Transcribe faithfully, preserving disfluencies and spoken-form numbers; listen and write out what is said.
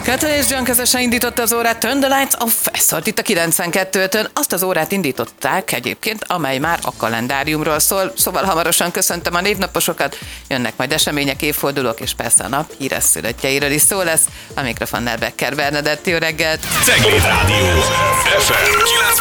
Kettő és John közösen indította az órát Turn the Lights Off, ez szólt itt a kilencvenkettőtön. Azt az órát indították egyébként, amely már a kalendáriumról szól, szóval hamarosan köszöntöm a névnaposokat, jönnek majd események, évfordulók, és persze a nap híres szülöttjeiről is szó lesz. A mikrofonnál Becker Bernadett, jó reggelt! Cegléd Rádió ef em